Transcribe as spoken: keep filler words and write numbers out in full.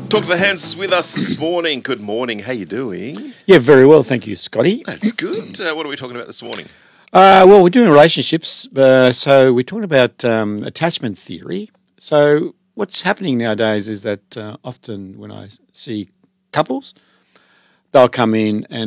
Talk to the Hands with us this morning. Good morning. How you doing? Yeah, very well, thank you, Scotty. That's good. Uh, what are we talking about this morning? Uh, well, we're doing relationships, uh, so we're talking about um, attachment theory. So what's happening nowadays is that uh, often when I see couples, they'll come in and